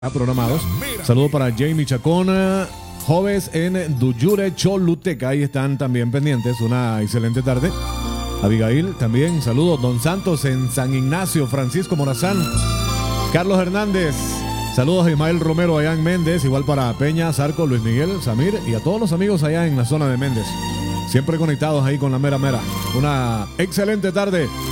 programados. Saludo para Jamie Chacón, Joves en Duyure, Choluteca. Ahí están también pendientes. Una excelente tarde. Abigail también. Saludos. Don Santos en San Ignacio. Francisco Morazán. Carlos Hernández. Saludos a Ismael Romero allá en Méndez. Igual para Peña, Zarco, Luis Miguel, Samir y a todos los amigos allá en la zona de Méndez. Siempre conectados ahí con la mera mera. Una excelente tarde.